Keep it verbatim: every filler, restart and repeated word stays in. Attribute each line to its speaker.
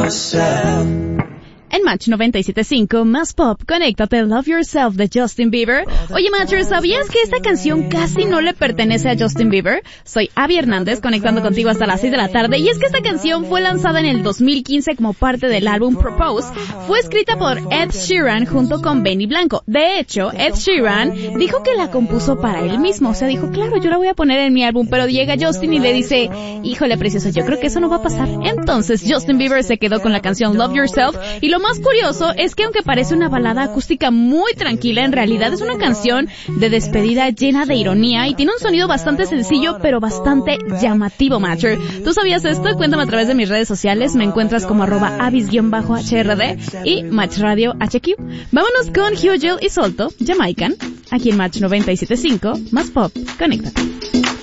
Speaker 1: yourself.
Speaker 2: En Match noventa y siete punto cinco, más pop, conéctate, Love Yourself de Justin Bieber. Oye, Matcher, ¿sabías que esta canción casi no le pertenece a Justin Bieber? Soy Abby Hernández, conectando contigo hasta las seis de la tarde, y es que esta canción fue lanzada en el dos mil quince como parte del álbum Propose. Fue escrita por Ed Sheeran junto con Benny Blanco. De hecho, Ed Sheeran dijo que la compuso para él mismo, o sea, dijo, claro, yo la voy a poner en mi álbum, pero llega Justin y le dice, híjole, precioso, yo creo que eso no va a pasar. Entonces, Justin Bieber se quedó con la canción Love Yourself, y lo más curioso es que aunque parece una balada acústica muy tranquila, en realidad es una canción de despedida llena de ironía y tiene un sonido bastante sencillo pero bastante llamativo, Matcher. ¿Tú sabías esto? Cuéntame a través de mis redes sociales. Me encuentras como arroba avis-H R D y Match Radio H Q. Vámonos con Hugel y Solto, Jamaican, aquí en Match noventa y siete punto cinco, más pop, conéctate.